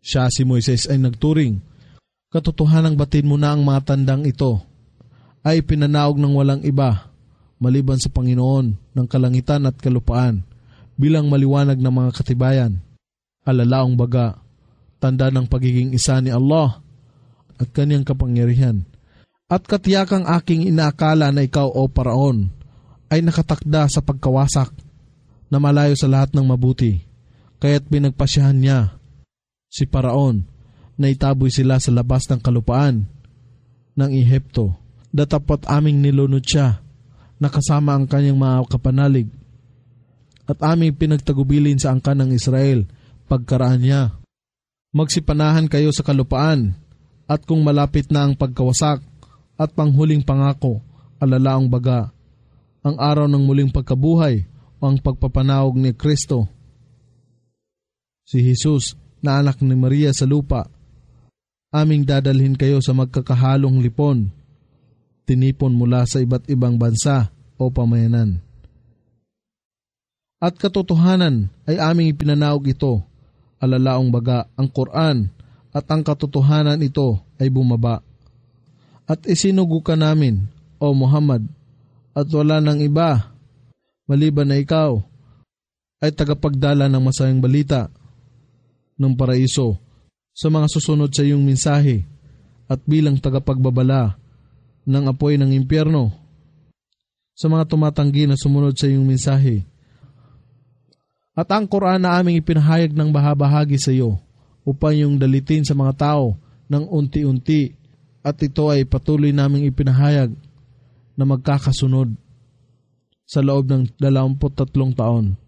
[SPEAKER 1] Siya si Moises ay nagturing, katotohanang batin mo na ang mga tandang ito ay pinanaog ng walang iba maliban sa Panginoon ng kalangitan at kalupaan bilang maliwanag ng mga katibayan. Alalaong baga, tanda ng pagiging isa ni Allah at kanyang kapangyarihan. At katiyakang aking inaakala na ikaw o Paraon ay nakatakda sa pagkawasak na malayo sa lahat ng mabuti, kaya't pinagpasyahan niya si Paraon na itaboy sila sa labas ng kalupaan ng Ehipto. Datapot aming nilunod siya na kasama ang kanyang mga kapanalig at aming pinagtagubilin sa angkan ng Israel pagkaraan niya. Magsipanahan kayo sa kalupaan at kung malapit na ang pagkawasak at panghuling pangako, alalaong baga, ang araw ng muling pagkabuhay o ang pagpapanawag ni Kristo, si Jesus na anak ni Maria sa lupa, aming dadalhin kayo sa magkakahalong lipon, tinipon mula sa iba't ibang bansa o pamayanan. At katotohanan ay aming ipinanaog ito, alalaong baga ang Quran, at ang katotohanan ito ay bumaba. At isinugo ka namin, O Muhammad, at wala nang iba, maliban na ikaw, ay tagapagdala ng masayang balita ng paraiso sa mga susunod sa iyong mensahe at bilang tagapagbabala ng apoy ng impyerno sa mga tumatanggi na sumunod sa iyong mensahe. At ang Quran na aming ipinahayag ng bahabahagi sa iyo upang iyong dalitin sa mga tao ng unti-unti, at ito ay patuloy naming ipinahayag na magkakasunod sa loob ng dalawamput tatlong taon.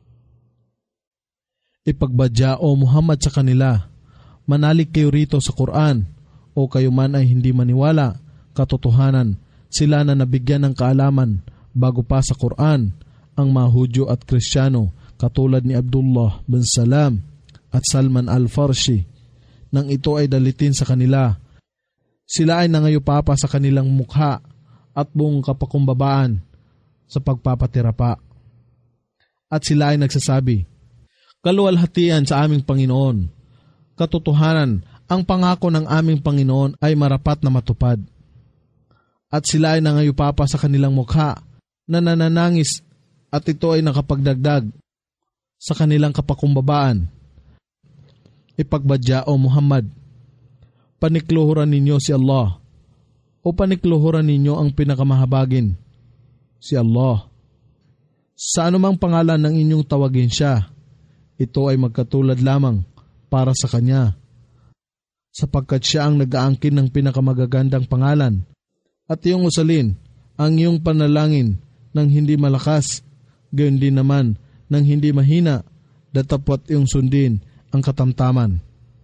[SPEAKER 1] Ipagbadya, O Muhammad, sa kanila, manalig kayo rito sa Quran, o kayo man ay hindi maniwala, katotohanan, sila na nabigyan ng kaalaman bago pa sa Quran, ang mga Hudyo at Kristiyano, katulad ni Abdullah bin Salam at Salman al-Farsi, nang ito ay dalitin sa kanila. Sila ay nangayupapa sa kanilang mukha at buong kapakumbabaan sa pagpapatira pa. At sila ay nagsasabi, kaluwalhatian sa aming Panginoon. Katotohanan, ang pangako ng aming Panginoon ay marapat na matupad. At sila ay nangayupapa sa kanilang mukha na nananangis, at ito ay nakapagdagdag sa kanilang kapakumbabaan. Ipagbadya, O Muhammad, panikluhuran ninyo si Allah, o panikluhuran ninyo ang pinakamahabagin, si Allah. Sa anumang pangalan ng inyong tawagin siya, ito ay magkatulad lamang para sa Kanya, sapagkat siya ang nag-aangkin ng pinakamagagandang pangalan, at iyong usalin ang iyong panalangin ng hindi malakas, gayon din naman ng hindi mahina, datapot iyong sundin ang katamtaman.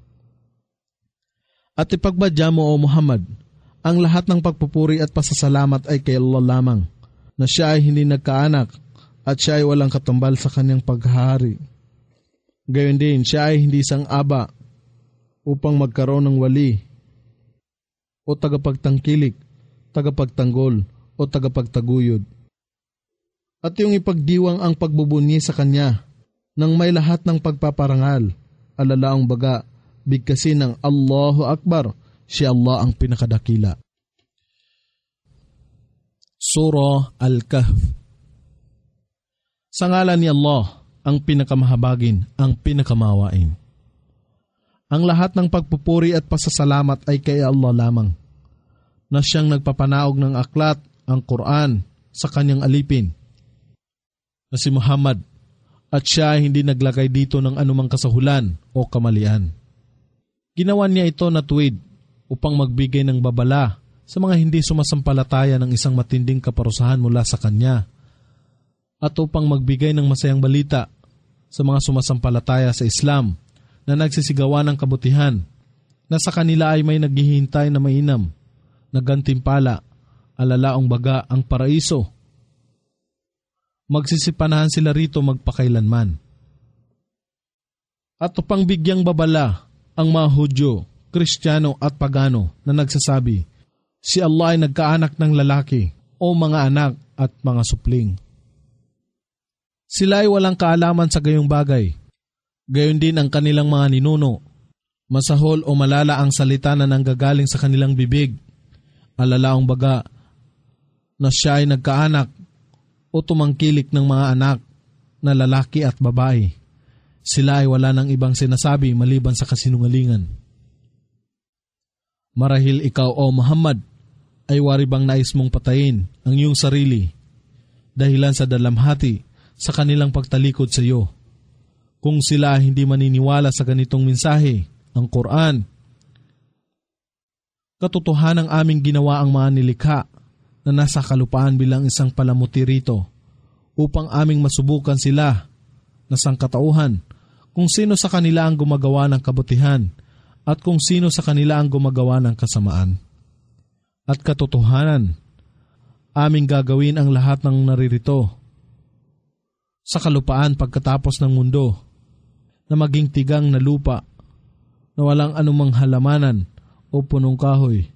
[SPEAKER 1] At ipagbadya mo, O Muhammad, ang lahat ng pagpupuri at pasasalamat ay kay Allah lamang, na siya ay hindi nagkaanak at siya ay walang katumbal sa kanyang paghahari. Gayon din, siya ay hindi isang aba upang magkaroon ng wali o tagapagtangkilik, tagapagtanggol o tagapagtaguyod. At yung ipagdiwang ang pagbubunyi sa kanya nang may lahat ng pagpaparangal, alalaong baga, bigkasin ng Allahu Akbar, si Allah ang pinakadakila. Surah Al-Kahf. Sa ngalan ni Allah, ang pinakamahabagin, ang pinakamawain. Ang lahat ng pagpupuri at pasasalamat ay kay Allah lamang, na siyang nagpapanaog ng aklat, ang Quran, sa kanyang alipin, na si Muhammad, at siya ay hindi naglagay dito ng anumang kasahulan o kamalian. Ginawa niya ito na tuwid upang magbigay ng babala sa mga hindi sumasampalataya ng isang matinding kaparusahan mula sa kanya, at upang magbigay ng masayang balita sa mga sumasampalataya sa Islam na nagsisigawan ng kabutihan, na sa kanila ay may naghihintay na mainam, na gantimpala, alalaong baga ang paraiso. Magsisipanahan sila rito magpakailanman. At upang bigyang babala ang mga Hudyo, Kristiyano at Pagano na nagsasabi, si Allah ay nagkaanak ng lalaki o mga anak at mga supling. Sila ay walang kaalaman sa gayong bagay. Gayon din ang kanilang mga ninuno Masahol o malala ang salita na nanggagaling sa kanilang bibig. Alalaong baga na siya ay nagkaanak o tumangkilik ng mga anak na lalaki at babae. Sila ay wala ng ibang sinasabi maliban sa kasinungalingan. Marahil ikaw o Muhammad ay wari bang nais mong patayin ang iyong sarili dahilan sa dalamhati sa kanilang pagtalikod sa iyo. Kung sila hindi maniniwala sa ganitong mensahe, ang Quran, katotohanang aming ginawa ang mga nilikha na nasa kalupaan bilang isang palamuti rito upang aming masubukan sila na sangkatauhan kung sino sa kanila ang gumagawa ng kabutihan at kung sino sa kanila ang gumagawa ng kasamaan. At katotohanan, aming gagawin ang lahat ng naririto sa kalupaan pagkatapos ng mundo na maging tigang na lupa na walang anumang halamanan o punong kahoy.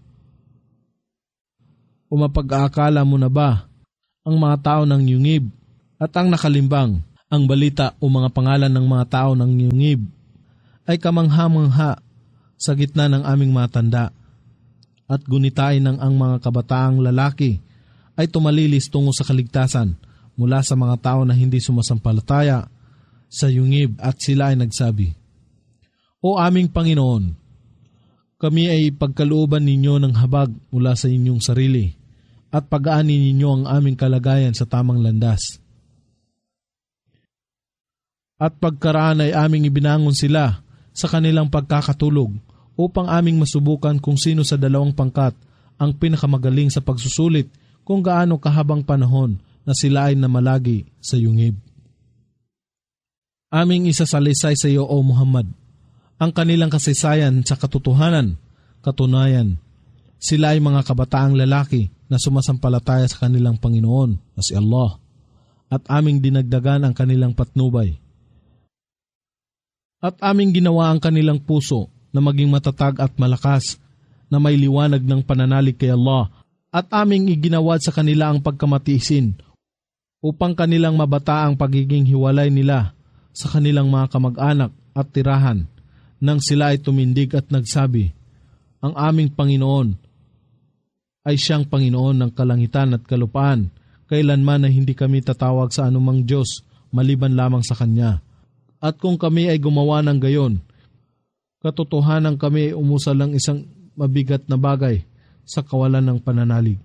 [SPEAKER 1] O mapag-aakala mo na ba ang mga tao ng yungib at ang nakalimbang ang balita o mga pangalan ng mga tao ng yungib ay kamangha-mangha sa gitna ng aming matanda at gunitain ng ang mga kabataang lalaki ay tumalilis tungo sa kaligtasan mula sa mga tao na hindi sumasampalataya sa yungib at sila ay nagsabi, O aming Panginoon, kami ay pagkalooban ninyo ng habag mula sa inyong sarili at pag-aani ninyo ang aming kalagayan sa tamang landas. At pagkaraan ay aming ibinangon sila sa kanilang pagkakatulog upang aming masubukan kung sino sa dalawang pangkat ang pinakamagaling sa pagsusulit kung gaano kahabang panahon na sila ay namalagi sa yungib. Aming isasalaysay sa iyo, O Muhammad, ang kanilang kasaysayan sa katotohanan. Katunayan, sila ay mga kabataang lalaki na sumasampalataya sa kanilang Panginoon na si Allah at aming dinagdagan ang kanilang patnubay. At aming ginawa ang kanilang puso na maging matatag at malakas na may liwanag ng pananalig kay Allah at aming iginawad sa kanila ang pagkamatiisin upang kanilang mabata ang pagiging hiwalay nila sa kanilang mga kamag-anak at tirahan nang sila ay tumindig at nagsabi, Ang aming Panginoon ay siyang Panginoon ng kalangitan at kalupaan, kailanman na hindi kami tatawag sa anumang Diyos maliban lamang sa Kanya. At kung kami ay gumawa ng gayon, katotohanan kami ay umusal ng isang mabigat na bagay sa kawalan ng pananalig.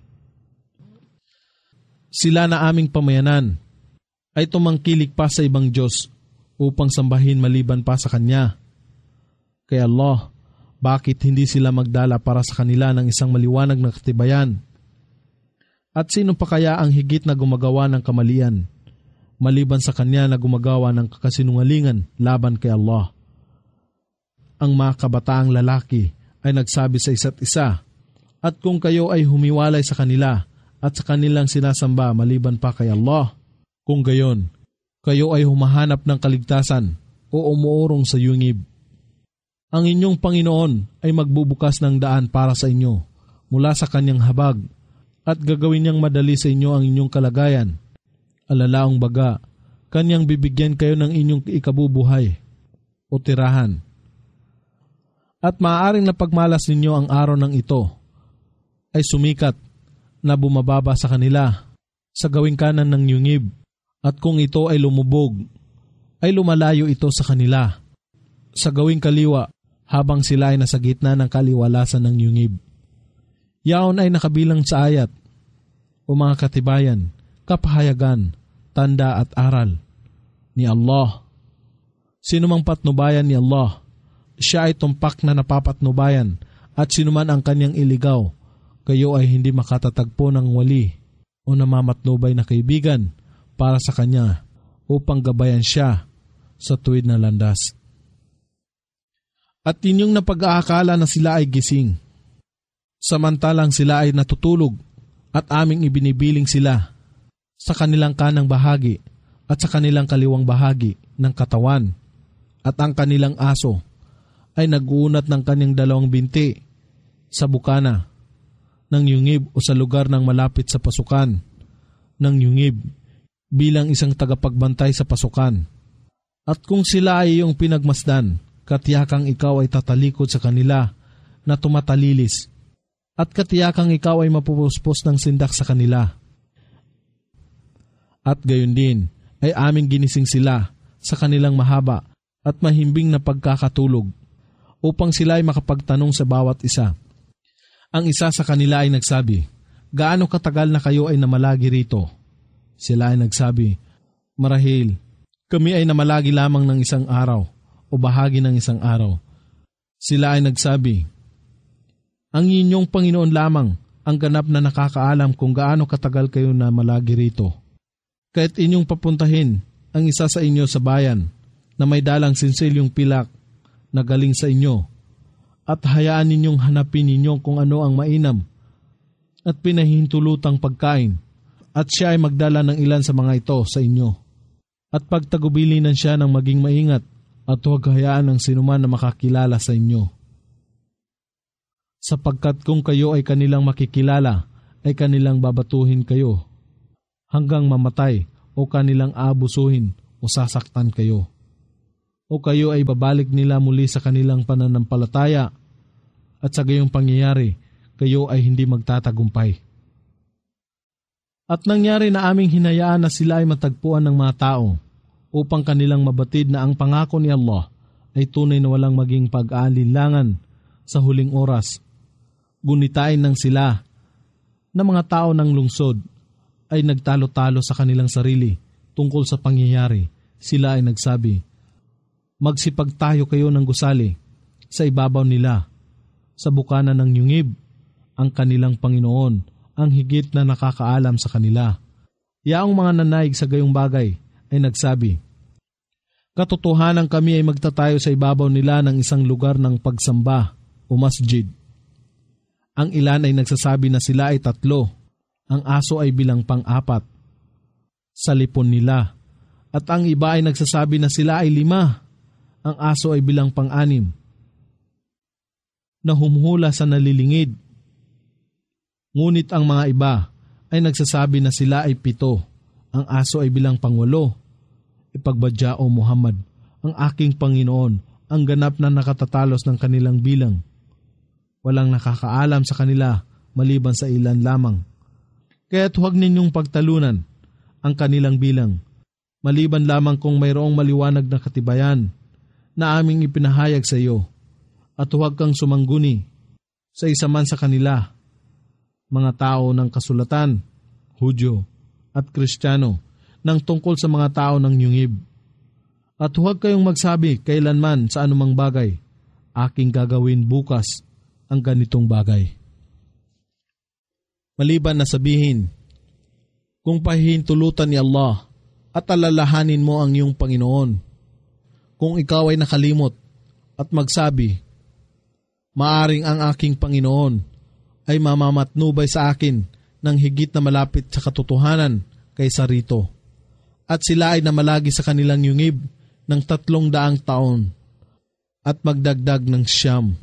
[SPEAKER 1] Sila na aming pamayanan ay tumangkilik pa sa ibang Diyos upang sambahin maliban pa sa Kanya. Kaya Allah, bakit hindi sila magdala para sa kanila ng isang maliwanag na katibayan? At sino pa kaya ang higit na gumagawa ng kamalian, maliban sa Kanya na gumagawa ng kasinungalingan laban kay Allah? Ang mga kabataang lalaki ay nagsabi sa isa't isa, At kung kayo ay humiwalay sa kanila at sa kanilang sinasamba maliban pa kay Allah, kung gayon, kayo ay humahanap ng kaligtasan o umuurong sa yungib. Ang inyong Panginoon ay magbubukas ng daan para sa inyo mula sa Kanyang habag at gagawin niyang madali sa inyo ang inyong kalagayan. Alalaong baga, Kanyang bibigyan kayo ng inyong ikabubuhay o tirahan. At maaaring napagmalas ninyo ang araw ng ito ay sumikat na bumababa sa kanila sa gawing kanan ng yungib, at kung ito ay lumubog, ay lumalayo ito sa kanila sa gawing kaliwa habang sila ay nasa gitna ng kaliwalasan ng yungib. Yaon ay nakabilang sa ayat o mga katibayan, kapahayagan, tanda at aral ni Allah. Sino mang patnubayan ni Allah, siya ay tumpak na napapatnubayan, at sinuman ang kanyang iligaw, kayo ay hindi makatatagpo ng wali o namamatnubay na kaibigan para sa kanya upang gabayan siya sa tuwid na landas. At inyong napag-aakala na sila ay gising, samantalang sila ay natutulog, at aming ibinibiling sila sa kanilang kanang bahagi at sa kanilang kaliwang bahagi ng katawan, at ang kanilang aso ay nag-uunat ng kanyang dalawang binti sa bukana ng yungib o sa lugar ng malapit sa pasukan ng yungib bilang isang tagapagbantay sa pasukan. At kung sila ay iyong pinagmasdan, katiyakang ikaw ay tatalikod sa kanila na tumatalilis, at katiyakang ikaw ay mapupuspos ng sindak sa kanila. At gayon din ay aming ginising sila sa kanilang mahaba at mahimbing na pagkakatulog, upang sila ay makapagtanong sa bawat isa. Ang isa sa kanila ay nagsabi, "Gaano katagal na kayo ay namalagi rito?" Sila ay nagsabi, "Marahil, kami ay namalagi lamang ng isang araw o bahagi ng isang araw." Sila ay nagsabi, "Ang inyong Panginoon lamang ang ganap na nakakaalam kung gaano katagal kayo namalagi rito. Kahit inyong papuntahin ang isa sa inyo sa bayan na may dalang sinsilyong pilak na galing sa inyo, at hayaan ninyong hanapin ninyo kung ano ang mainam at pinahintulutang pagkain, at siya ay magdala ng ilan sa mga ito sa inyo. At pagtagubilinan siya ng maging maingat, at huwag hayaan ng sinuman na makakilala sa inyo. Sapagkat kung kayo ay kanilang makikilala, ay kanilang babatuhin kayo hanggang mamatay, o kanilang aabusuhin o sasaktan kayo. O kayo ay babalik nila muli sa kanilang pananampalataya, at sa gayong pangyayari, kayo ay hindi magtatagumpay." At nangyari na aming hinayaan na sila ay matagpuan ng mga tao, upang kanilang mabatid na ang pangako ni Allah ay tunay na walang maging pag-aalinlangan sa huling oras. Gunitain ng sila na mga tao ng lungsod ay nagtalo-talo sa kanilang sarili tungkol sa pangyayari. Sila ay nagsabi, "Magsipag tayo kayo ng gusali sa ibabaw nila, sa bukana ng yungib, ang kanilang Panginoon ang higit na nakakaalam sa kanila." Yaong mga nanaig sa gayong bagay ay nagsabi, "Katotohanan kami ay magtatayo sa ibabaw nila ng isang lugar ng pagsamba o masjid." Ang ilan ay nagsasabi na sila ay tatlo, ang aso ay bilang pang-apat sa lipon nila, at ang iba ay nagsasabi na sila ay lima, ang aso ay bilang pang-anim na humhula sa nalilingid. Ngunit ang mga iba ay nagsasabi na sila ay pito, ang aso ay bilang pangwalo. Ipagbadya, O Muhammad, ang aking Panginoon ang ganap na nakatatalos ng kanilang bilang. Walang nakakaalam sa kanila maliban sa ilan lamang. Kaya't huwag ninyong pagtalunan ang kanilang bilang, maliban lamang kung mayroong maliwanag na katibayan na aming ipinahayag sa iyo, at huwag kang sumangguni sa isa man sa kanila, mga tao ng kasulatan, Hudyo at Kristiyano, ng tungkol sa mga tao ng yungib. At huwag kayong magsabi kailanman sa anumang bagay, "Aking gagawin bukas ang ganitong bagay." Maliban na sabihin, kung pahihintulutan ni Allah at alalahanin mo ang iyong Panginoon, kung ikaw ay nakalimot at magsabi, "Maaring ang aking Panginoon ay mamamatnubay sa akin ng higit na malapit sa katotohanan kaysa rito." At sila ay namalagi sa kanilang yungib ng tatlong daang taon at magdagdag ng siyam.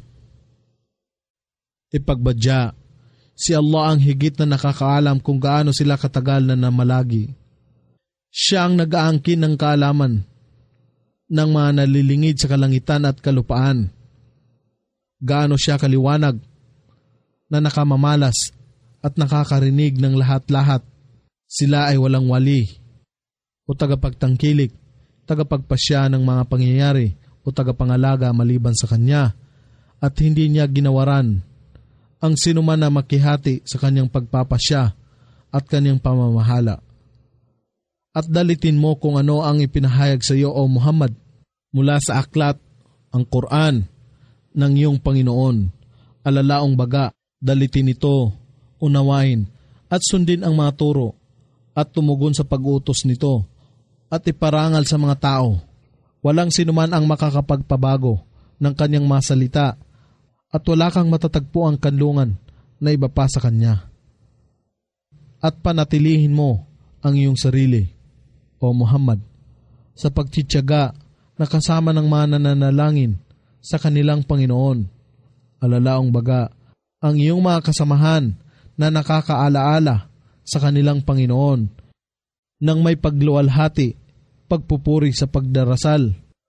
[SPEAKER 1] Ipagbadya, si Allah ang higit na nakakaalam kung gaano sila katagal na namalagi. Siya ang nag-aangkin ng kaalaman ng mga nalilingid sa kalangitan at kalupaan. Gaano siya kaliwanag na nakamamalas at nakakarinig ng lahat-lahat. Sila ay walang wali o tagapagtangkilik, tagapagpasya ng mga pangyayari o tagapangalaga maliban sa Kanya, at hindi niya ginawaran ang sinuman na makihati sa Kanyang pagpapasya at Kanyang pamamahala. At dalitin mo kung ano ang ipinahayag sa iyo, O Muhammad, mula sa aklat, ang Quran, ng iyong Panginoon. Alalaong baga, dalitin ito, unawain, at sundin ang mga turo, at tumugon sa pag-utos nito, at iparangal sa mga tao. Walang sinuman ang makakapagpabago ng kanyang mga salita, at wala kang matatagpo ang kanlungan na iba pa sa Kanya. At panatilihin mo ang iyong sarili, O Muhammad, sa pagtitiyaga na kasama ng mga nananalangin sa kanilang Panginoon. Alalaong baga, ang iyong mga kasamahan na nakakaalaala sa kanilang Panginoon nang may pagluwalhati, pagpupuri sa pagdarasal,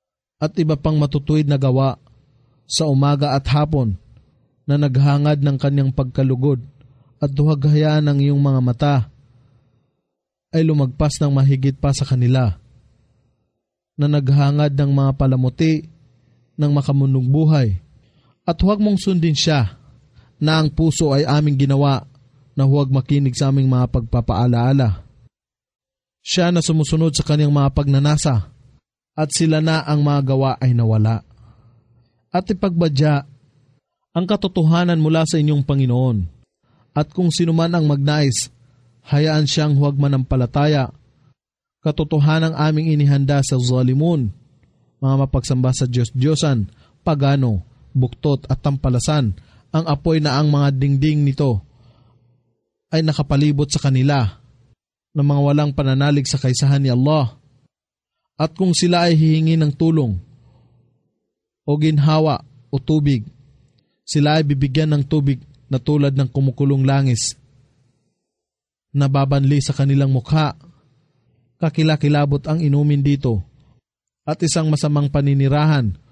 [SPEAKER 1] at iba pang matutuwid na gawa sa umaga at hapon na naghangad ng kanyang pagkalugod at duhaghayaan ng iyong mga mata ay lumagpas ng mahigit pa sa kanila, na naghangad ng mga palamuti ng makamunong buhay, at huwag mong sundin siya na ang puso ay aming ginawa na huwag makinig sa aming mga pagpapaalaala. Siya na sumusunod sa kanyang mga pagnanasa at sila na ang mga gawa ay nawala. At ipagbadya ang katotohanan mula sa inyong Panginoon, at kung sino man ang magnais, hayaan siyang huwag manampalataya. Katotohanan ang aming inihanda sa zalimun, mga mapagsamba sa Diyos-Diyosan, pagano, buktot at tampalasan, ang apoy na ang mga dingding nito ay nakapalibot sa kanila ng mga walang pananalig sa kaisahan ni Allah. At kung sila ay hihingi ng tulong o ginhawa o tubig, sila ay bibigyan ng tubig na tulad ng kumukulong langis na babanli sa kanilang mukha. Kakilakilabot ang inumin dito at isang masamang paninirahan